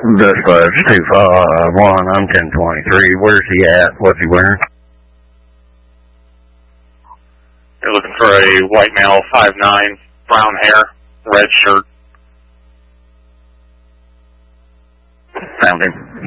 Dispatch 251, I'm 1023. Where's he at? What's he wearing? You're looking for a white male, 5'9", brown hair, red shirt. Found him.